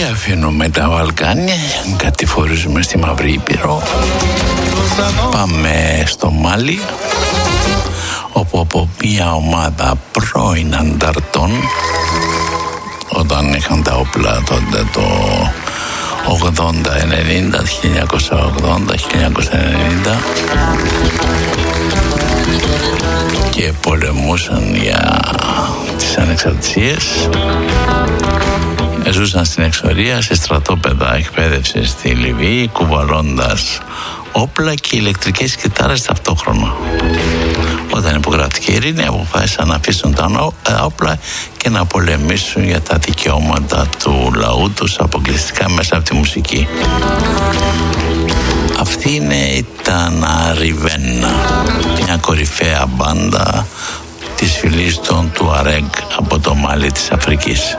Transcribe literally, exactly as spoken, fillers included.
αφήνουμε τα Βαλκάνια, κατηφορίζουμε στη Μαύρη Ήπειρο. Πάμε στο Μάλι, όπου από μια ομάδα πρώην ανταρτών, όταν είχαν τα όπλα τότε το ογδόντα ενενήντα, χίλια εννιακόσια ογδόντα χίλια εννιακόσια ενενήντα, και πολεμούσαν για τις ανεξαρτησίες, ζούσαν στην εξορία, σε στρατόπεδα εκπαίδευσης στη Λιβύη, κουβαλώντας όπλα και ηλεκτρικές κιθάρες ταυτόχρονα. Όταν υπογράφηκε η ειρήνη, αποφάσισαν να αφήσουν τα όπλα και να πολεμήσουν για τα δικαιώματα του λαού τους αποκλειστικά μέσα από τη μουσική. Αυτή είναι η Ταναριβένα, μια κορυφαία μπάντα της φυλής των Τουαρέγ από το Μάλι της Αφρικής.